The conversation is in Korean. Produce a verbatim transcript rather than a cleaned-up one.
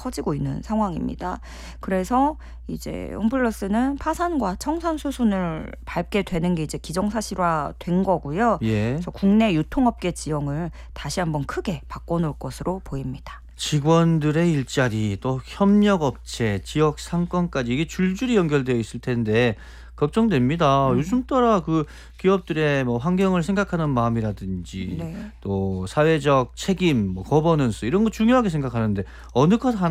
커지고 있는 상황입니다. 그래서 이제 홈플러스는 파산과 청산 수순을 밟게 되는 게 이제 기정사실화된 거고요. 예. 그래서 국내 유통업계 지형을 다시 한번 크게 바꿔놓을 것으로 보입니다. 직원들의 일자리, 또 협력업체, 지역 상권까지 이게 줄줄이 연결되어 있을 텐데 걱정됩니다. 음. 요즘 따라 그 기업들의 뭐 환경을 생각하는 마음이라든지 네. 또 사회적 책임, 뭐 거버넌스 이런 거 중요하게 생각하는데 어느 것 하나